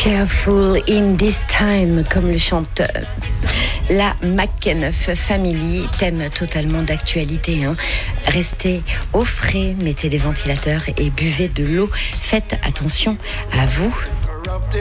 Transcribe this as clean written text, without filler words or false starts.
Cheerful in this time, comme le chante la McKenniff Family, thème totalement d'actualité. Restez au frais, mettez des ventilateurs et buvez de l'eau. Faites attention à vous.